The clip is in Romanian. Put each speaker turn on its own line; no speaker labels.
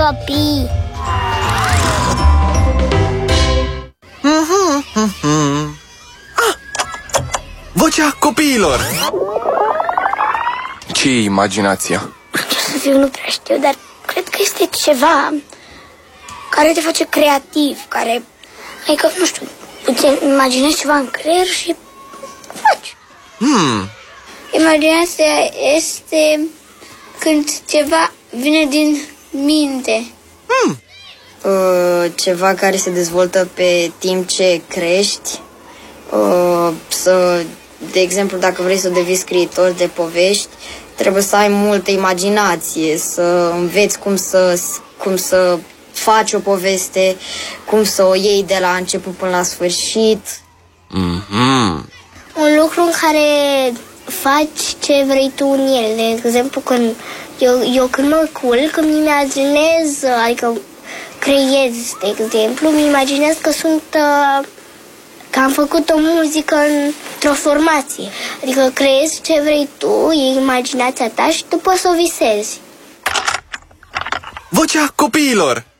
copii.
Vocea copiilor. Ce e imaginația?
Ce să fiu, nu prea știu, dar cred că este ceva care te face creativ, care, adică, nu știu, îți imaginezi ceva în creier și faci. Imaginația este când ceva vine din minte.
Ceva care se dezvoltă pe timp ce crești. De exemplu, dacă vrei să devii scriitor de povești, trebuie să ai multă imaginație, să înveți cum să faci o poveste, cum să o iei de la început până la sfârșit.
Un lucru în care faci ce vrei tu în el. De exemplu, când eu când mă culc, îmi imaginez, adică creez, de exemplu, îmi imaginez că că am făcut o muzică într-o formație. Adică creezi ce vrei tu, e imaginația ta și tu poți să o visezi.
Vocea copiilor.